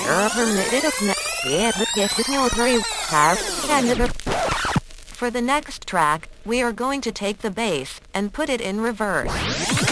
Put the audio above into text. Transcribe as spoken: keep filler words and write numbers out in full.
For the next track, we are going to take the bass and put it in reverse.